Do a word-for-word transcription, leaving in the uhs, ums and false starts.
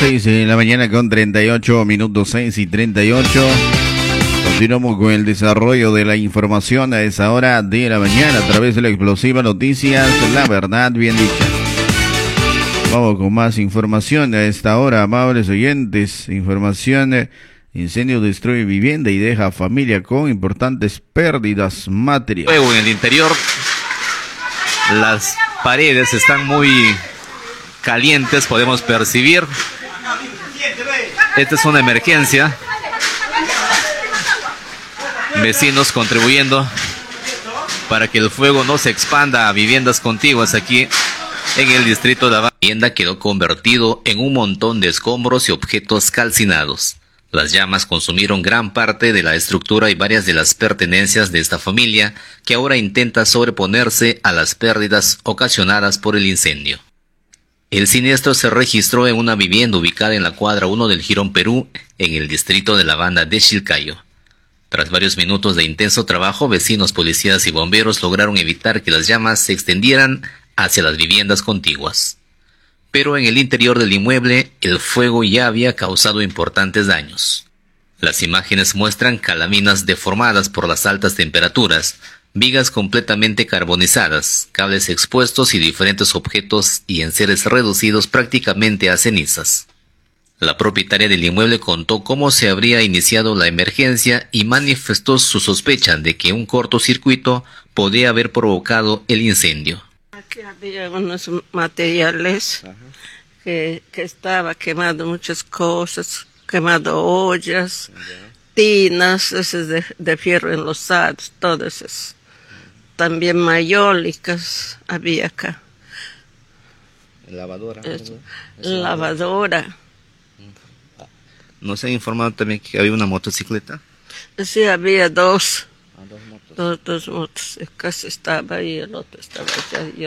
seis de la mañana con treinta y ocho minutos, seis y treinta y ocho. Continuamos con el desarrollo de la información a esa hora de la mañana a través de la explosiva Noticias, la verdad bien dicha. Vamos con más información a esta hora, amables oyentes. Información: incendio destruye vivienda y deja familia con importantes pérdidas materiales. Luego en el interior, las paredes están muy calientes, podemos percibir. Esta es una emergencia. Vecinos contribuyendo para que el fuego no se expanda a viviendas contiguas aquí en el distrito de La vivienda quedó convertido en un montón de escombros y objetos calcinados. Las llamas consumieron gran parte de la estructura y varias de las pertenencias de esta familia, que ahora intenta sobreponerse a las pérdidas ocasionadas por el incendio. El siniestro se registró en una vivienda ubicada en la cuadra uno del Jirón Perú, en el distrito de La Banda de Chilcayo. Tras varios minutos de intenso trabajo, vecinos, policías y bomberos lograron evitar que las llamas se extendieran hacia las viviendas contiguas. Pero en el interior del inmueble, el fuego ya había causado importantes daños. Las imágenes muestran calaminas deformadas por las altas temperaturas, vigas completamente carbonizadas, cables expuestos y diferentes objetos y enseres reducidos prácticamente a cenizas. La propietaria del inmueble contó cómo se habría iniciado la emergencia y manifestó su sospecha de que un cortocircuito podía haber provocado el incendio. Aquí había unos materiales que, que estaba quemando muchas cosas, quemando ollas, tinas, esas de, de fierro enlosados, todas esas. También mayólicas había acá. Lavadora. Es, lavadora. ¿No se ha informado también que había una motocicleta? Sí, había dos. Ah, dos motos. Dos, dos motos. Casi estaba ahí, el otro estaba allá.